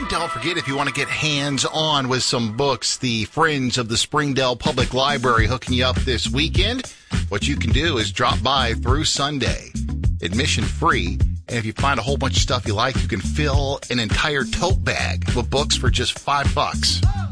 And don't forget, if you want to get hands-on with some books, the Friends of the Springdale Public Library hooking you up this weekend. What you can do is drop by through Sunday, admission free. And if you find a whole bunch of stuff you like, you can fill an entire tote bag with books for just $5.